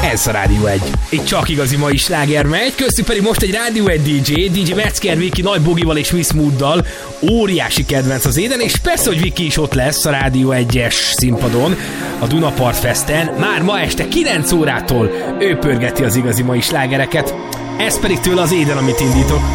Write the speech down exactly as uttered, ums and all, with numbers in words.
Ez a Rádió egy. Itt csak igazi mai sláger megy, köztük pedig most egy Rádió egy dé dzsé, dé dzsé Metzger Viki Nagy Bogival és Miss Mooddal. Óriási kedvenc az éden, és persze, hogy Viki is ott lesz a Rádió egyes színpadon, a Dunapart Festen. Már ma este kilenc órától ő pörgeti az igazi mai slágereket. Ez pedig tőle az éden, amit indítok.